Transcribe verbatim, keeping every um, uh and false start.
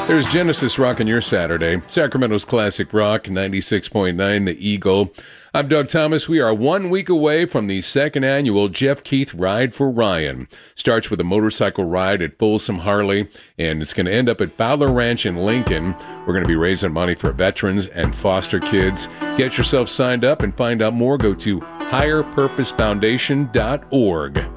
There's Genesis rocking your Saturday. Sacramento's classic rock, ninety-six point nine, The Eagle. I'm Doug Thomas. We are one week away from the second annual Jeff Keith Ride for Ryan. Starts with a motorcycle ride at Folsom Harley, and it's going to end up at Fowler Ranch in Lincoln. We're going to be raising money for veterans and foster kids. Get yourself signed up and find out more. Go to higher purpose foundation dot org.